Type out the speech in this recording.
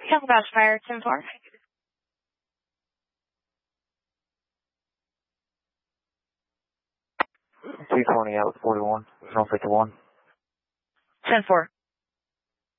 Council Badge Fire, 10-4. 220 out with 41. Don't take the 1. 10-4.